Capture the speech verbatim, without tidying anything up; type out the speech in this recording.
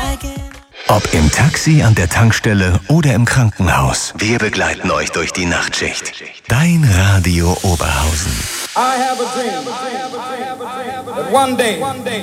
Ob im Taxi, an der Tankstelle oder im Krankenhaus, wir begleiten euch durch die Nachtschicht. Dein Radio Oberhausen. I have a dream that one day